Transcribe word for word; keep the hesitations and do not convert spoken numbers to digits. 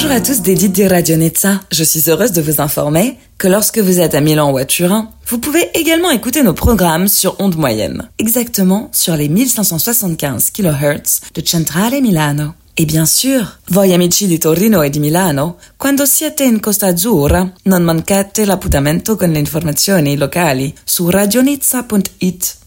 Bonjour à tous des Dites di Radio Nizza. Je suis heureuse de vous informer que lorsque vous êtes à Milan ou à Turin, vous pouvez également écouter nos programmes sur onde moyenne, exactement sur les mille cinq cent soixante-quinze kilohertz de Centrale Milano. E bien sûr, voi amici di Torino e di Milano, quando siete in Costa Azzurra, non mancate l'appuntamento con le informazioni locali su radionizza punto it.